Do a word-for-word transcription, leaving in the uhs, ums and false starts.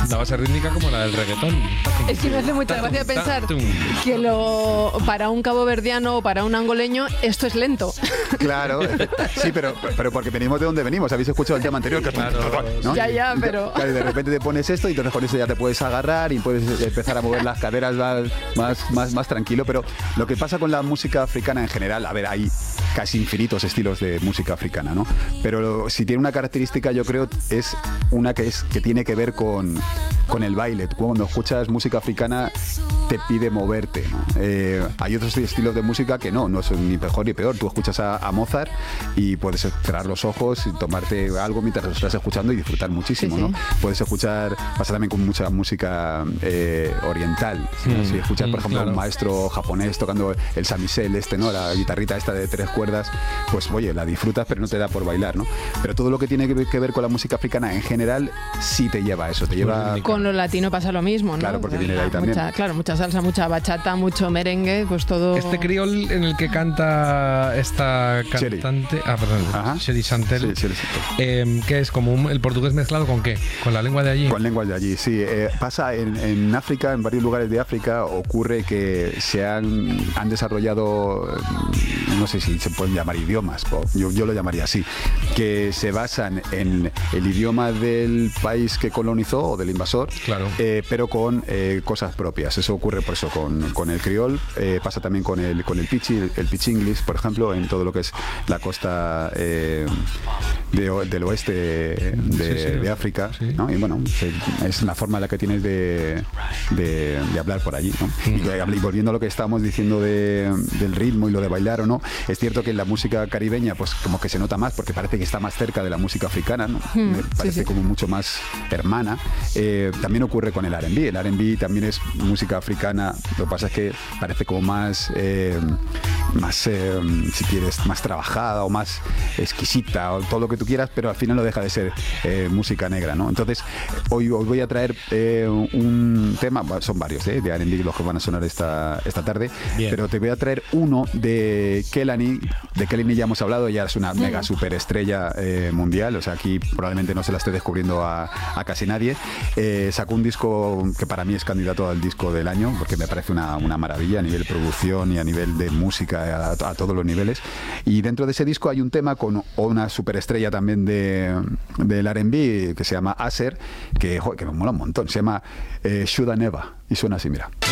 La base rítmica como la del reggaetón. Es que me hace mucha gracia pensar que lo para un caboverdiano o para un angoleño esto es lento. Claro, sí, pero, pero porque venimos de donde venimos. Habéis escuchado el tema anterior, que claro, ¿no? Ya, ya, pero... Claro, y de repente te pones esto y entonces con eso ya te puedes agarrar y puedes empezar a mover las caderas más, más, más tranquilo. Pero lo que pasa con la música africana en general, a ver, hay casi infinitos estilos de música africana, ¿no? Pero si tiene una característica, yo creo, es una que es que tiene que ver con, con el baile. Cuando escuchas música africana te pide moverte, ¿no? Eh, hay otros estilos de música que no, no son ni mejor ni peor. Tú escuchas a, a Mozart y puedes cerrar los ojos y tomarte algo mientras lo estás escuchando y disfrutar muchísimo, sí, sí. ¿no? Puedes escuchar, pasa también con mucha música eh, oriental. Mm, si escuchas, por ejemplo, claro. a un maestro japonés tocando el samisel, este, ¿no? La guitarrita esta de tres cuerdas, pues oye, la disfrutas, pero no te da por bailar, ¿no? Pero todo lo que tiene que ver con la música africana en general sí te lleva a eso, te lleva... Con lo latino pasa lo mismo, ¿no? Claro, porque viene de ahí también. Mucha, claro, mucha salsa, mucha bachata, mucho merengue, pues todo... Este criol en el que canta esta cantante... Sherry. Ah, perdón, Sherry Chantel. Sí, Sherry eh, ¿Qué es? ¿Como un, el portugués mezclado con qué? ¿Con la lengua de allí? Con lenguas de allí, sí. Eh, pasa en, en África, en varios lugares de África, ocurre que se han, han desarrollado, no sé si se pueden llamar idiomas, yo, yo lo llamaría así, que se basan en el idioma del país que colonizó o del invasor, claro. eh, pero con eh, cosas propias. Eso ocurre por eso con, con el criol, eh, pasa también con el con el pichi, el, el pitch English, por ejemplo, en todo lo que es la costa eh, de, del oeste de, sí, sí, de África, sí. ¿no? Y bueno, es la forma en la que tienes de, de, de hablar por allí, ¿no? Mm. Y volviendo a lo que estábamos diciendo de, del ritmo y lo de bailar o no, es cierto que en la música caribeña pues como que se nota más porque parece que está más cerca de la música africana, ¿no? Mm, parece sí, sí. como mucho más hermana. Eh, también ocurre con el R and B. El R and B también es música africana, lo que pasa es que parece como más, eh, más eh, si quieres, más trabajada o más exquisita o todo lo que tú quieras, pero al final no deja de ser eh, música negra, ¿no? Entonces, hoy os voy a traer eh, un tema, son varios eh, de R and B los que van a sonar esta, esta tarde, Bien. pero te voy a traer uno de Kehlani. De Kehlani ya hemos hablado, ya es una sí. mega superestrella eh, mundial, o sea, aquí probablemente no se la esté descubriendo a, a casi nadie. Eh, sacó un disco que para mí es candidato al disco del año, porque me parece una, una maravilla a nivel producción y a nivel de música, a, a todos los niveles. Y dentro de ese disco hay un tema con una superestrella también de, del R and B que se llama Asher, que, joder, que me mola un montón, se llama eh, Shoulda Never, y suena así, mira.